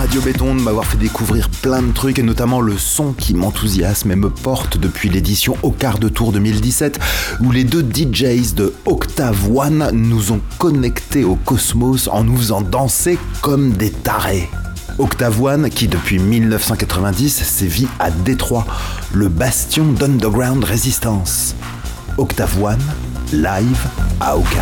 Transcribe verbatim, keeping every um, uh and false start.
Radio Béton de m'avoir fait découvrir plein de trucs et notamment le son qui m'enthousiasme et me porte depuis l'édition Au quart de tour deux mille dix-sept où les deux D Js de Octave One nous ont connectés au cosmos en nous faisant danser comme des tarés. Octave One qui depuis dix-neuf cent quatre-vingt-dix sévit à Détroit, le bastion d'Underground Resistance. Octave One, live à Octave.